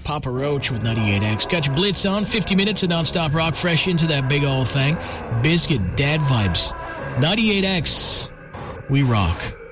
Papa Roach with 98X. Got your Blitz on, 50 minutes of nonstop rock, fresh into that big old thing. Biscuit, dad vibes. 98X, we rock.